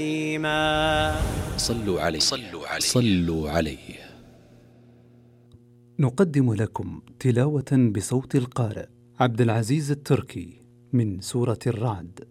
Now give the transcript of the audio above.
صلوا عليه صلوا عليه. نقدم لكم تلاوة بصوت القارئ عبد العزيز التركي من سورة الرعد.